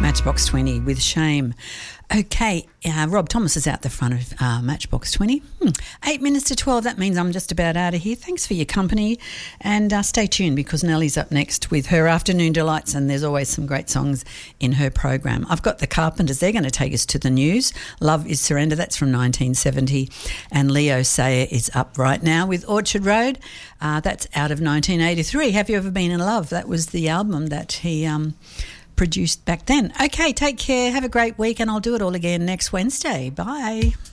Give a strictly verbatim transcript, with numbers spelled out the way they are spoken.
Matchbox twenty with Shame. Okay, uh, Rob Thomas is out the front of uh, Matchbox twenty. Hmm. Eight minutes to twelve, that means I'm just about out of here. Thanks for your company, and uh, stay tuned because Nellie's up next with her Afternoon Delights, and there's always some great songs in her program. I've got the Carpenters, they're going to take us to the news. Love is Surrender, that's from nineteen seventy, and Leo Sayer is up right now with Orchard Road. Uh, that's out of nineteen eighty-three. Have You Ever Been in Love? That was the album that he... Um, produced back then. Okay, take care, have a great week, and I'll do it all again next Wednesday. Bye.